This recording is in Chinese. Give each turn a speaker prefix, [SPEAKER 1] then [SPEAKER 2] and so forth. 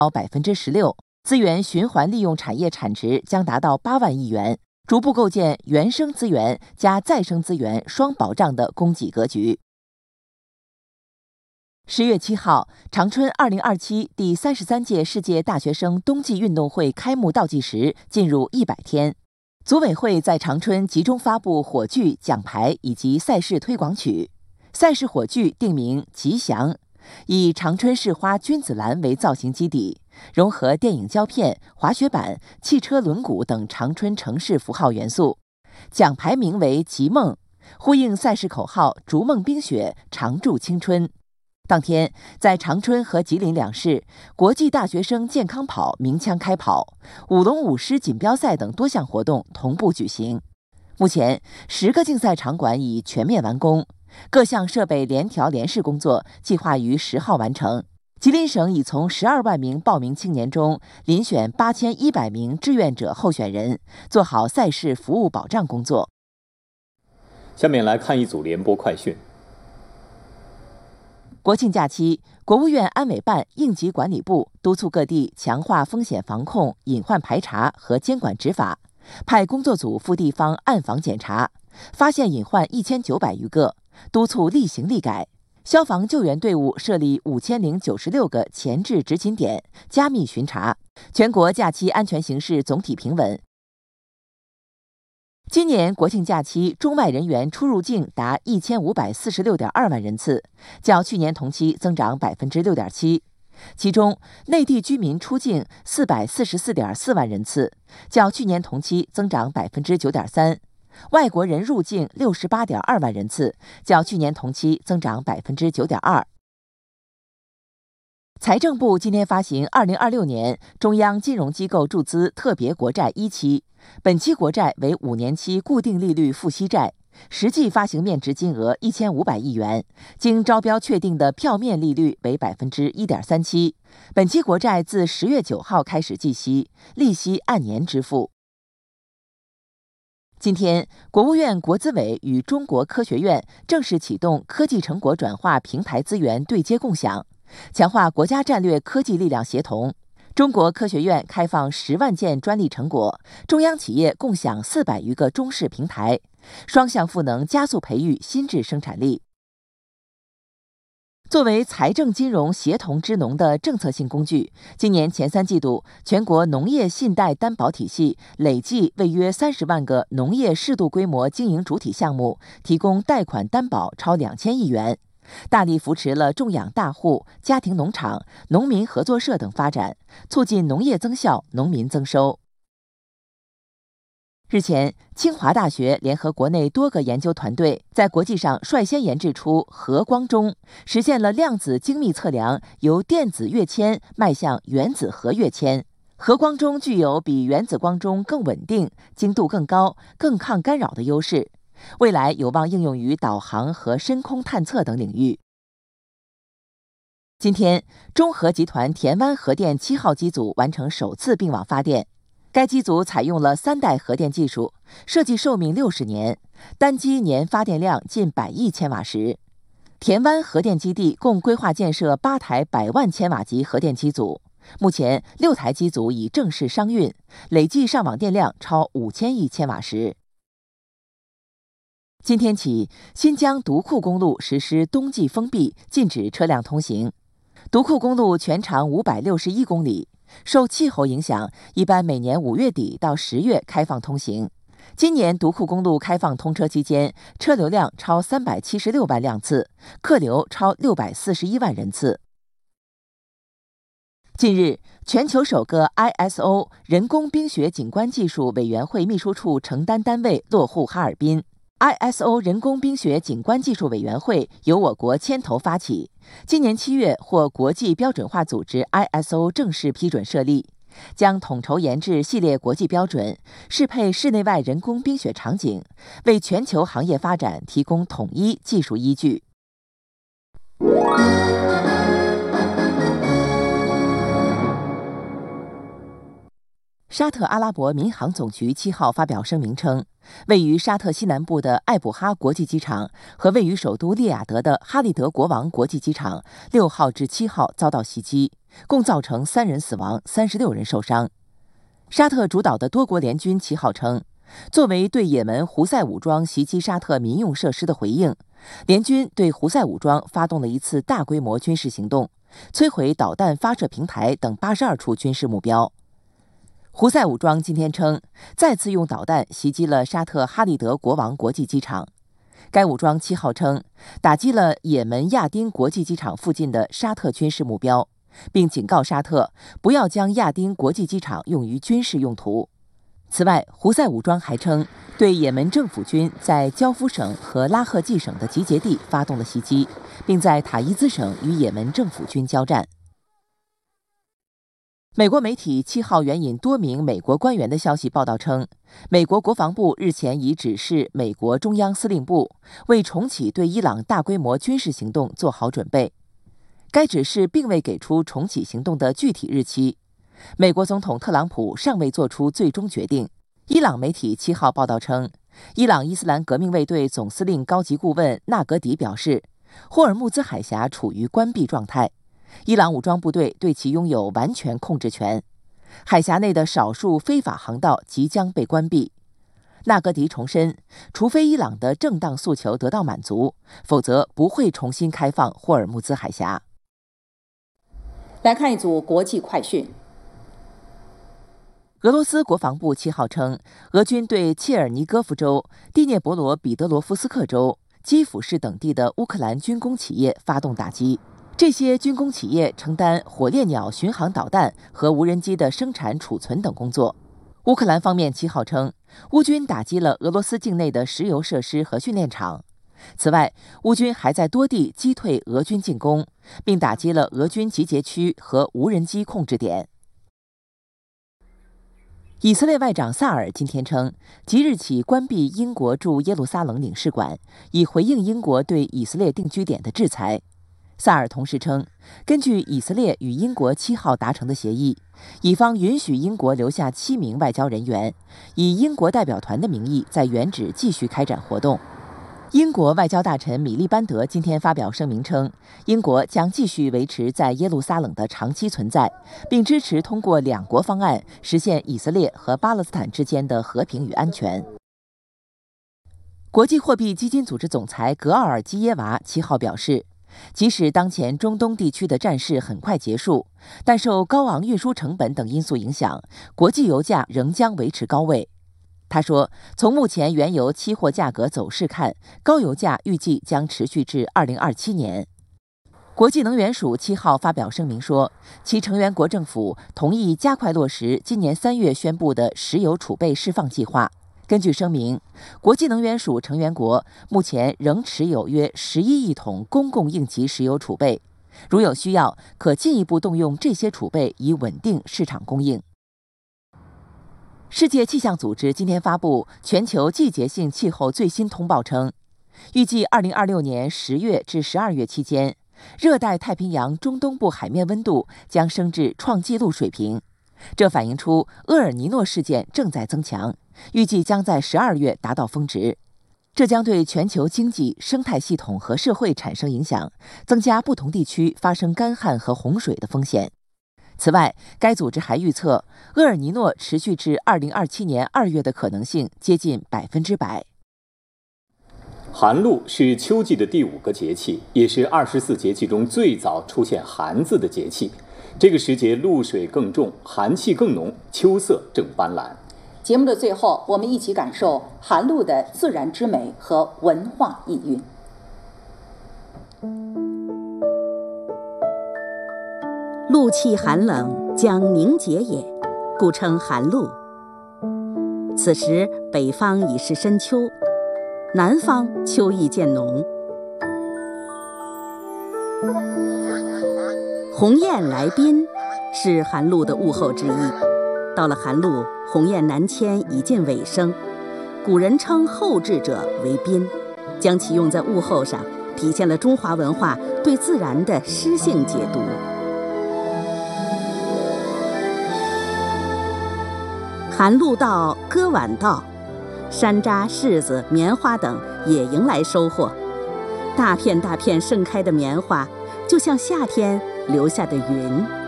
[SPEAKER 1] 16%，资源循环利用产业产值将达到8万亿元，逐步构建原生资源加再生资源双保障的供给格局。10月7号，长春2027第33届世界大学生冬季运动会开幕倒计时进入100天。组委会在长春集中发布火炬、奖牌以及赛事推广曲。赛事火炬定名“吉祥”，以长春市花君子兰为造型基底，融合电影胶片、滑雪板、汽车轮毂等长春城市符号元素。奖牌名为“吉梦”，呼应赛事口号“逐梦冰雪，常驻青春”。当天，在长春和吉林两市，国际大学生健康跑鸣枪开跑，舞龙舞狮锦标赛等多项活动同步举行。目前，10个竞赛场馆已全面完工，各项设备联调联试工作计划于10号完成。吉林省已从12万名报名青年中遴选8100名志愿者候选人，做好赛事服务保障工作。
[SPEAKER 2] 下面来看一组联播快讯。
[SPEAKER 1] 国庆假期，国务院安委办、应急管理部督促各地强化风险防控、隐患排查和监管执法，派工作组赴地方暗访检查，发现隐患1900余个，督促立行立改。消防救援队伍设立5096个前置执勤点，加密巡查。全国假期安全形势总体平稳。今年国庆假期中外人员出入境达1546.2万人次，较去年同期增长6.7%。其中，内地居民出境444.4万人次，较去年同期增长9.3%；外国人入境68.2万人次，较去年同期增长9.2%。财政部今天发行2026年中央金融机构注资特别国债1期，本期国债为5年期固定利率付息债，实际发行面值金额1500亿元，经招标确定的票面利率为1.37%。本期国债自10月9号开始计息，利息按年支付。今天，国务院国资委与中国科学院正式启动科技成果转化平台资源对接共享，强化国家战略科技力量协同。中国科学院开放10万件专利成果，中央企业共享400余个中试平台，双向赋能加速培育新质生产力。作为财政金融协同支农的政策性工具，今年前3季度，全国农业信贷担保体系累计为约30万个农业适度规模经营主体项目提供贷款担保超2000亿元，大力扶持了种养大户、家庭农场、农民合作社等发展，促进农业增效、农民增收。日前，清华大学联合国内多个研究团队，在国际上率先研制出核光钟，实现了量子精密测量由电子跃迁迈向原子核跃迁。核光钟具有比原子光钟更稳定、精度更高、更抗干扰的优势，未来有望应用于导航和深空探测等领域。今天，中核集团田湾核电7号机组完成首次并网发电。该机组采用了3代核电技术，设计寿命60年，单机年发电量近100亿千瓦时。田湾核电基地共规划建设8台100万千瓦级核电机组，目前6台机组已正式商运，累计上网电量超5000亿千瓦时。今天起，新疆独库公路实施冬季封闭，禁止车辆通行。独库公路全长561公里。受气候影响，一般每年5月底到10月开放通行。今年独库公路开放通车期间，车流量超376万辆次，客流超641万人次。近日，全球首个 ISO 人工冰雪景观技术委员会秘书处承担单位落户哈尔滨。ISO 人工冰雪景观技术委员会由我国牵头发起，今年7月获国际标准化组织 ISO 正式批准设立，将统筹研制系列国际标准，适配室内外人工冰雪场景，为全球行业发展提供统一技术依据。 沙特阿拉伯民航总局7号发表声明称，位于沙特西南部的艾卜哈国际机场和位于首都利雅得的哈利德国王国际机场6号至7号遭到袭击，共造成3人死亡，36人受伤。沙特主导的多国联军7号称，作为对也门胡塞武装袭击沙特民用设施的回应，联军对胡塞武装发动了一次大规模军事行动，摧毁导弹发射平台等82处军事目标。胡塞武装今天称，再次用导弹袭击了沙特哈利德国王国际机场。该武装7号称，打击了也门亚丁国际机场附近的沙特军事目标，并警告沙特不要将亚丁国际机场用于军事用途。此外，胡塞武装还称，对也门政府军在焦夫省和拉赫济省的集结地发动了袭击，并在塔伊兹省与也门政府军交战。美国媒体7号援引多名美国官员的消息报道称，美国国防部日前已指示美国中央司令部为重启对伊朗大规模军事行动做好准备。该指示并未给出重启行动的具体日期。美国总统特朗普尚未做出最终决定。伊朗媒体7号报道称，伊朗伊斯兰革命卫队总司令高级顾问纳格迪表示，霍尔木兹海峡处于关闭状态。伊朗武装部队对其拥有完全控制权，海峡内的少数非法航道即将被关闭。纳格迪重申，除非伊朗的正当诉求得到满足，否则不会重新开放霍尔木兹海峡。
[SPEAKER 3] 来看一组国际快讯。
[SPEAKER 1] 俄罗斯国防部7号称，俄军对切尔尼戈夫州、第聂伯罗彼得罗夫斯克州、基辅市等地的乌克兰军工企业发动打击。这些军工企业承担火烈鸟巡航导弹和无人机的生产、储存等工作。乌克兰方面7号称，乌军打击了俄罗斯境内的石油设施和训练场。此外，乌军还在多地击退俄军进攻，并打击了俄军集结区和无人机控制点。以色列外长萨尔今天称，即日起关闭英国驻耶路撒冷领事馆，以回应英国对以色列定居点的制裁。萨尔同时称，根据以色列与英国7号达成的协议，以方允许英国留下7名外交人员，以英国代表团的名义在原址继续开展活动。英国外交大臣米利班德今天发表声明称，英国将继续维持在耶路撒冷的长期存在，并支持通过2国方案实现以色列和巴勒斯坦之间的和平与安全。国际货币基金组织总裁格奥尔基耶娃7号表示，即使当前中东地区的战事很快结束，但受高昂运输成本等因素影响，国际油价仍将维持高位。他说，从目前原油期货价格走势看，高油价预计将持续至2027年。国际能源署7号发表声明说，其成员国政府同意加快落实今年3月宣布的石油储备释放计划。根据声明，国际能源署成员国目前仍持有约11亿桶公共应急石油储备，如有需要，可进一步动用这些储备以稳定市场供应。世界气象组织今天发布全球季节性气候最新通报称，预计2026年10月至12月期间，热带太平洋中东部海面温度将升至创纪录水平。这反映出厄尔尼诺事件正在增强，预计将在12月达到峰值。这将对全球经济、生态系统和社会产生影响，增加不同地区发生干旱和洪水的风险。此外，该组织还预测，厄尔尼诺持续至2027年2月的可能性接近100%。
[SPEAKER 2] 寒露是秋季的第5个节气，也是24节气中最早出现“寒”字的节气。这个时节露水更重，寒气更浓，秋色正斑斓。
[SPEAKER 3] 节目的最后，我们一起感受寒露的自然之美和文化意蕴。
[SPEAKER 4] 露气寒冷，将凝结也，故称寒露。此时北方已是深秋，南方秋意渐浓。鸿雁来宾是寒露的物候之一。到了寒露，鸿雁南迁已近尾声，古人称后至者为宾，将其用在物候上，体现了中华文化对自然的诗性解读。 寒露到，割豌稻，山楂、柿子、棉花等也迎来收获。大片大片盛开的棉花，就像夏天留下的云。